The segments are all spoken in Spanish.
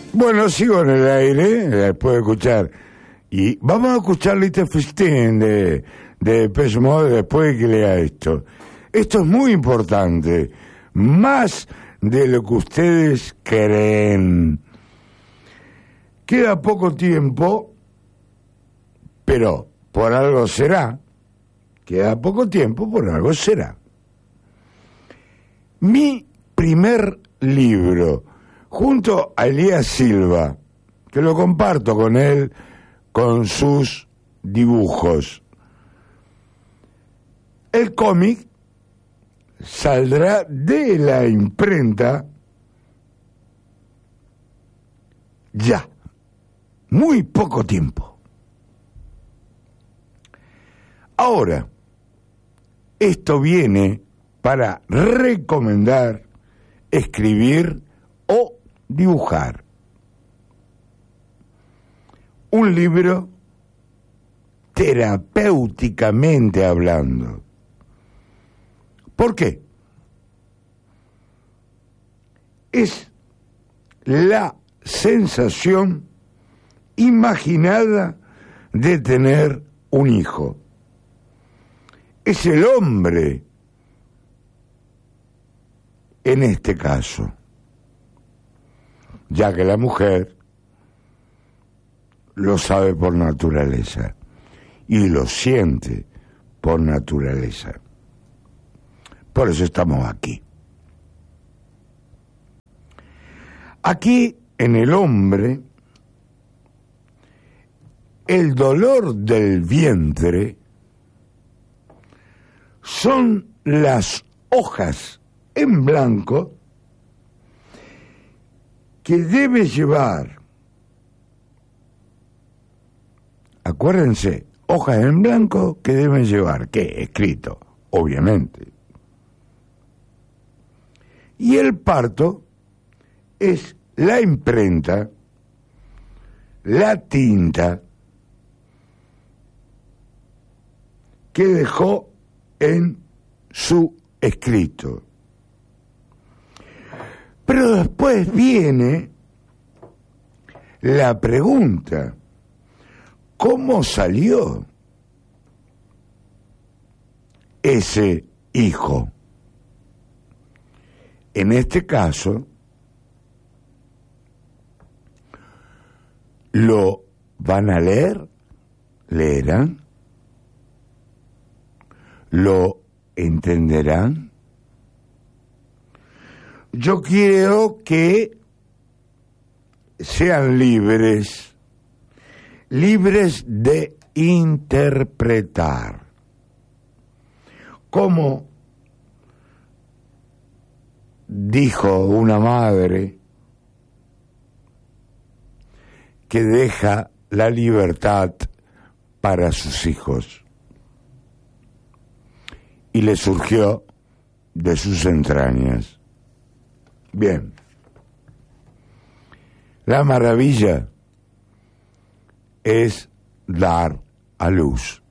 Bueno, sigo en el aire, después de escuchar. Y vamos a escuchar Little Fifteen de Depeche Mode después de que lea esto. Esto es muy importante, más de lo que ustedes creen. Queda poco tiempo, pero por algo será. Queda poco tiempo, por algo será. Mi primer libro, junto a Elías Silva, que lo comparto con él, con sus dibujos. El cómic saldrá de la imprenta ya, muy poco tiempo. Ahora, esto viene para recomendar escribir o dibujar un libro terapéuticamente hablando. ¿Por qué? Es la sensación imaginada de tener un hijo. Es el hombre, en este caso, ya que la mujer lo sabe por naturaleza y lo siente por naturaleza. Por eso estamos aquí. Aquí, en el hombre, el dolor del vientre son las hojas en blanco que debe llevar. Acuérdense, hojas en blanco que deben llevar, ¿qué? Escrito, obviamente. Y el parto es la imprenta, la tinta que dejó en su escrito. Pero después viene la pregunta: ¿cómo salió ese hijo? En este caso, lo van a leer, leerán, lo entenderán. Yo quiero que sean libres de interpretar. Como dijo una madre que deja la libertad para sus hijos y le surgió de sus entrañas. Bien, la maravilla es dar a luz.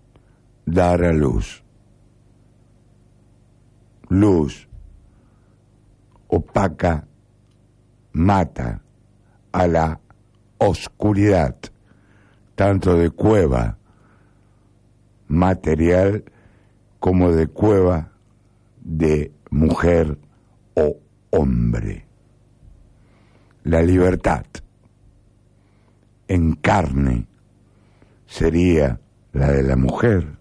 Luz opaca, mata a la oscuridad, tanto de cueva material como de cueva de mujer o hombre. La libertad en carne sería la de la mujer,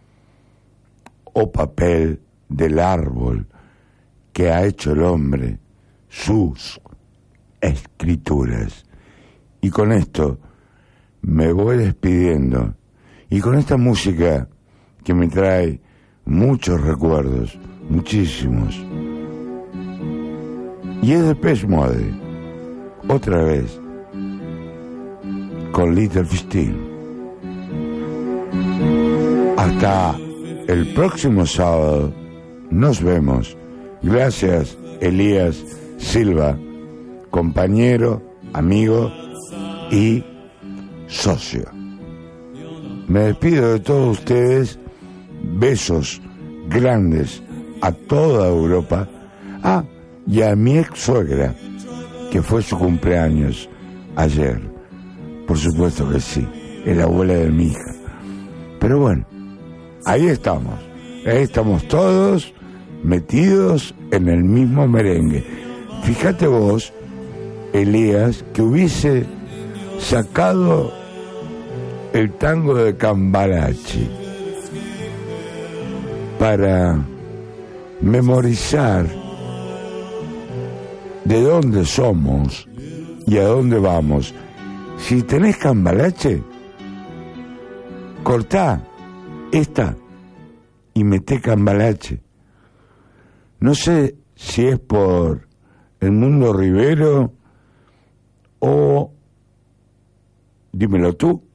o papel del árbol que ha hecho el hombre, sus escrituras. Y con esto me voy despidiendo, y con esta música que me trae muchos recuerdos, muchísimos. Y es Depeche Mode, otra vez, con Little Fifteen. Hasta el próximo sábado, nos vemos. Gracias, Elías Silva, compañero, amigo y socio. Me despido de todos ustedes. Besos grandes a toda Europa. Y a mi ex suegra, que fue su cumpleaños ayer. Por supuesto que sí, es la abuela de mi hija. Pero bueno, ahí estamos todos metidos en el mismo merengue. Fíjate vos, Elías, que hubiese sacado el tango de Cambalache para memorizar de dónde somos y a dónde vamos. Si tenés Cambalache, cortá esta y meté Cambalache. No sé si es por el Mundo Rivero o dímelo tú.